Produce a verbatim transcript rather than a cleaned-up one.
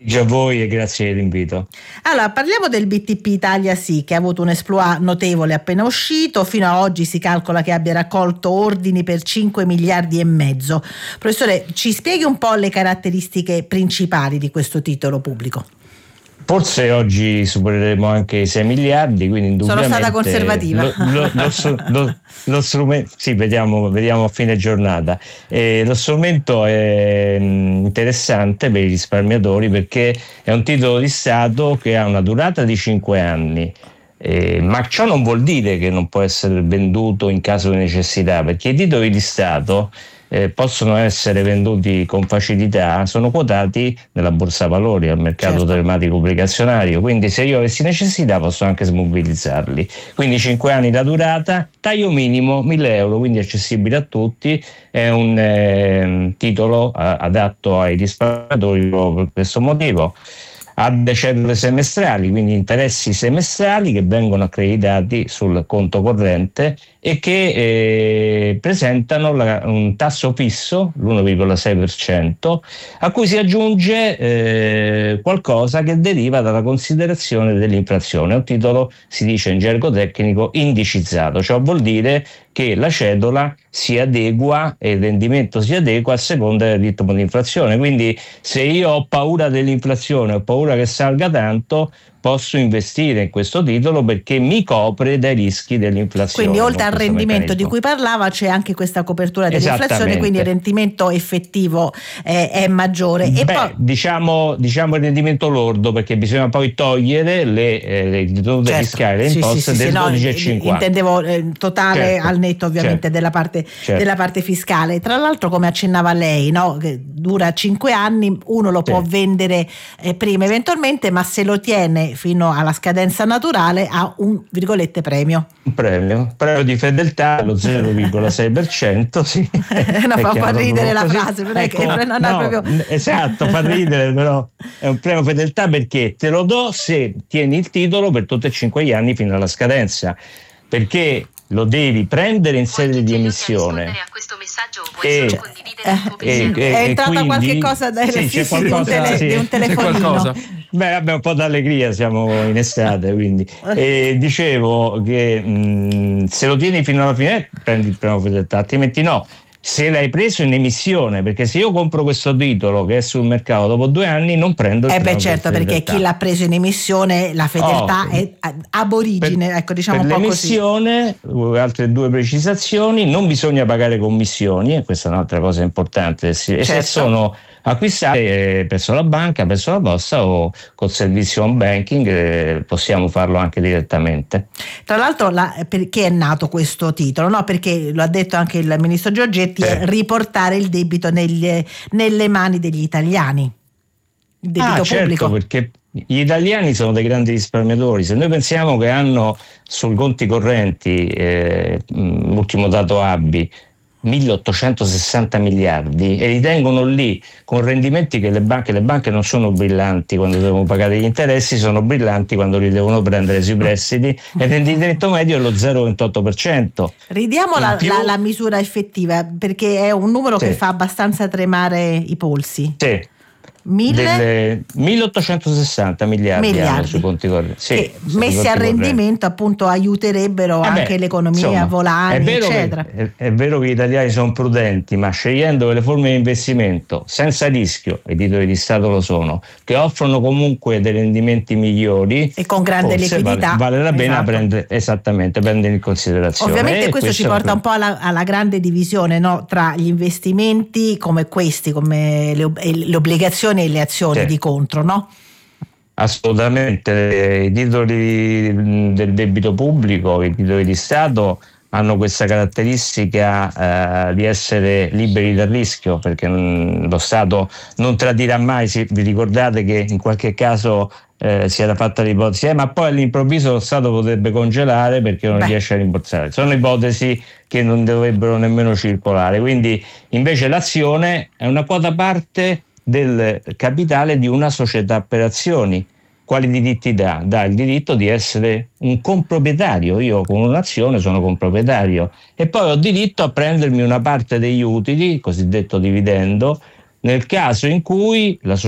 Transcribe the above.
Già a voi e grazie dell'invito. Allora, parliamo del B T P Italia Sì, che ha avuto un exploit notevole appena uscito. Fino a oggi si calcola che abbia raccolto ordini per cinque miliardi e mezzo. Professore, ci spieghi un po' le caratteristiche principali di questo titolo pubblico? Forse oggi supereremo anche i sei miliardi, quindi indubbiamente sono stata conservativa. Lo, lo, lo, lo, lo strumento, sì, vediamo, vediamo a fine giornata. Eh, lo strumento è interessante per i risparmiatori perché è un titolo di Stato che ha una durata di cinque anni. Eh, ma ciò non vuol dire che non può essere venduto in caso di necessità, perché i titoli di Stato eh, possono essere venduti con facilità, sono quotati nella borsa valori, al mercato certo. telematico obbligazionario, quindi se io avessi necessità posso anche smobilizzarli. Quindi cinque anni la durata, taglio minimo mille euro, quindi accessibile a tutti, è un eh, titolo eh, adatto ai risparmiatori per questo motivo. Ha delle cedole semestrali, quindi interessi semestrali che vengono accreditati sul conto corrente e che eh, presentano la, un tasso fisso, l'uno virgola sei per cento, a cui si aggiunge eh, qualcosa che deriva dalla considerazione dell'inflazione. È un titolo, si dice in gergo tecnico, indicizzato, ciò vuol dire che la cedola si adegua e il rendimento si adegua a seconda del ritmo di inflazione. Quindi se io ho paura dell'inflazione, ho paura che salga tanto, posso investire in questo titolo perché mi copre dai rischi dell'inflazione. Quindi oltre al rendimento meccanismo. di cui parlava c'è anche questa copertura dell'inflazione, quindi il rendimento effettivo è, è maggiore. E Beh, poi... diciamo, diciamo il rendimento lordo, perché bisogna poi togliere le, eh, le ritenute certo. fiscali, le sì, imposte sì, sì, del sì, dodici no, virgola cinquanta. Intendevo eh, totale certo. al netto ovviamente certo. della, parte, certo. della parte fiscale. Tra l'altro, come accennava lei, no, che dura cinque anni, uno lo può certo. vendere eh, prima eventualmente, ma se lo tiene fino alla scadenza naturale ha un virgolette premio. Un premio, premio di fedeltà allo zero virgola sei per cento, sì. no, fa, fa ridere la così. frase, però ecco, è che non no, è proprio... esatto, fa ridere, però è un premio fedeltà perché te lo do se tieni il titolo per tutti e cinque gli anni fino alla scadenza, perché lo devi prendere in sede di emissione. A questo messaggio puoi e, solo condividere il tuo e, e, è entrata quindi, qualche cosa dai sì, c'è qualcosa, di, un tele, sì. di un telefonino. Beh, vabbè, un po' d'allegria, siamo in estate, quindi. E dicevo che mh, se lo tieni fino alla fine prendi il premio fedeltà, altrimenti no. Se l'hai preso in emissione, perché se io compro questo titolo che è sul mercato dopo due anni non prendo il eh premio beh certo fedeltà. Perché chi l'ha preso in emissione la fedeltà oh, è ab origine, per, ecco, diciamo per un po' l'emissione, così. Altre due precisazioni: non bisogna pagare commissioni, e questa è un'altra cosa importante, certo. E se sono acquistate presso la banca, presso la posta o col servizio home banking eh, possiamo farlo anche direttamente. Tra l'altro la, perché è nato questo titolo? No, perché lo ha detto anche il ministro Giorgetti, eh. riportare il debito negli, nelle mani degli italiani, il debito ah, pubblico. Certo, perché gli italiani sono dei grandi risparmiatori. Se noi pensiamo che hanno sui conti correnti, eh, l'ultimo dato A B I, milleottocentosessanta miliardi e li tengono lì con rendimenti che le banche, le banche non sono brillanti quando devono pagare gli interessi, sono brillanti quando li devono prendere sui prestiti e il rendimento medio è lo zero virgola ventotto per cento. Ridiamo la, più... la, la misura effettiva, perché è un numero sì. che fa abbastanza tremare i polsi. Sì. Mille... milleottocentosessanta miliardi, miliardi. Sui conti correnti, sì, che messi a rendimento correnti. Appunto aiuterebbero eh beh, anche l'economia, insomma, volani, è vero eccetera. Che, è, è vero che gli italiani sono prudenti, ma scegliendo le forme di investimento senza rischio, i titoli di Stato lo sono, che offrono comunque dei rendimenti migliori e con grande liquidità, vale, vale la pena esatto. prendere esattamente prendere in considerazione. Ovviamente questo, questo ci porta un po' alla, alla grande divisione, no? Tra gli investimenti come questi, come le, le obbligazioni e le azioni sì. di contro, no? Assolutamente, i titoli del debito pubblico, i titoli di Stato hanno questa caratteristica eh, di essere liberi dal rischio, perché mh, lo Stato non tradirà mai. Si, vi ricordate che in qualche caso eh, si era fatta l'ipotesi, eh, ma poi all'improvviso lo Stato potrebbe congelare perché non Beh. riesce a rimborsare. Sono ipotesi che non dovrebbero nemmeno circolare, quindi invece l'azione è una quota parte del capitale di una società per azioni. Quali diritti dà? Dà il diritto di essere un comproprietario. Io con un'azione sono comproprietario e poi ho diritto a prendermi una parte degli utili, il cosiddetto dividendo, nel caso in cui la società